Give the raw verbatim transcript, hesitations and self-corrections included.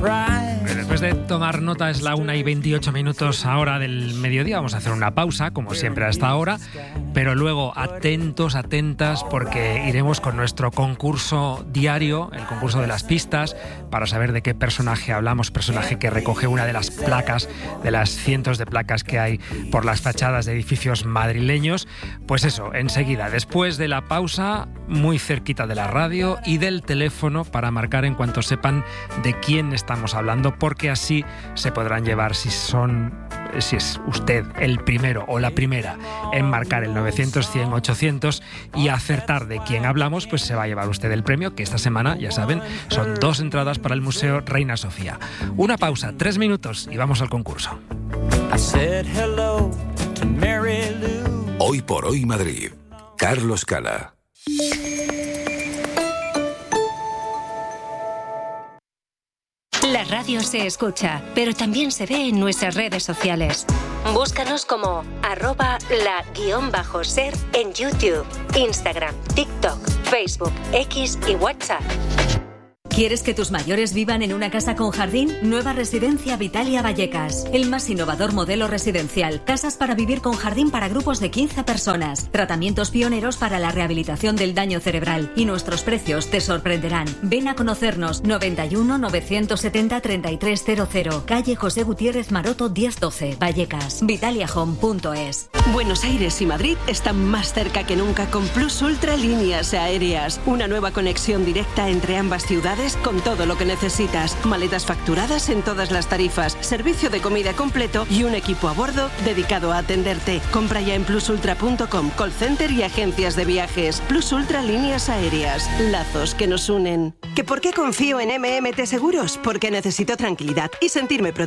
Después de tomar nota, es la una y veintiocho minutos ahora del mediodía. Vamos a hacer una pausa, como siempre a esta hora, pero luego atentos, atentas, porque iremos con nuestro concurso diario, el concurso de las pistas, para saber de qué personaje hablamos, personaje que recoge una de las placas, de las cientos de placas que hay por las fachadas de edificios madrileños. Pues eso, enseguida, después de la pausa, muy cerquita de la radio y del teléfono, para marcar en cuanto sepan de quién estamos hablando, porque así se podrán llevar, si son, si es usted el primero o la primera en marcar el novecientos, cien, ochocientos y acertar de quién hablamos, pues se va a llevar usted el premio, que esta semana, ya saben, son dos entradas para el Museo Reina Sofía. Una pausa, tres minutos y vamos al concurso. Hoy por hoy Madrid. Carlos Cala. La radio se escucha, pero también se ve en nuestras redes sociales. Búscanos como arroba la guión bajo ser en YouTube, Instagram, TikTok, Facebook, X y WhatsApp. ¿Quieres que tus mayores vivan en una casa con jardín? Nueva Residencia Vitalia Vallecas. El más innovador modelo residencial. Casas para vivir con jardín para grupos de quince personas. Tratamientos pioneros para la rehabilitación del daño cerebral. Y nuestros precios te sorprenderán. Ven a conocernos. noventa y uno, novecientos setenta, treinta y tres cero cero. Calle José Gutiérrez Maroto diez doce. Vallecas. Vitalia Home punto es. Buenos Aires y Madrid están más cerca que nunca con Plus Ultra Líneas Aéreas. Una nueva conexión directa entre ambas ciudades con todo lo que necesitas. Maletas facturadas en todas las tarifas, servicio de comida completo y un equipo a bordo dedicado a atenderte. Compra ya en plus ultra punto com, call center y agencias de viajes. Plus Ultra Líneas Aéreas. Lazos que nos unen. ¿Que por qué confío en M M T Seguros? Porque necesito tranquilidad y sentirme protegida.